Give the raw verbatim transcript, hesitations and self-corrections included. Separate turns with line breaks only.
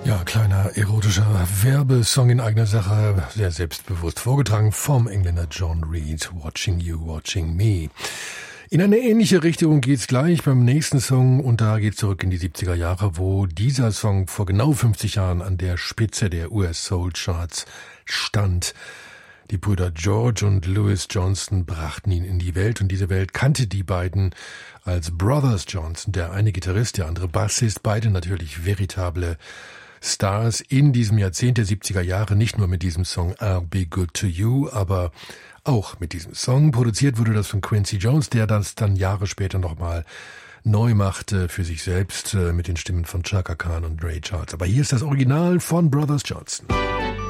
Ja, kleiner erotischer Werbesong in eigener Sache, sehr selbstbewusst vorgetragen vom Engländer John Reid, Watching You, Watching Me. In eine ähnliche Richtung geht's gleich beim nächsten Song und da geht's zurück in die siebziger Jahre, wo dieser Song vor genau fünfzig Jahren an der Spitze der U S Soul Charts stand. Die Brüder George und Louis Johnston brachten ihn in die Welt und diese Welt kannte die beiden als Brothers Johnston, der eine Gitarrist, der andere Bassist, beide natürlich veritable Stars in diesem Jahrzehnt der siebziger Jahre, nicht nur mit diesem Song I'll Be Good to You, aber auch mit diesem Song. Produziert wurde das von Quincy Jones, der das dann Jahre später nochmal neu machte für sich selbst mit den Stimmen von Chaka Khan und Ray Charles. Aber hier ist das Original von Brothers Johnston.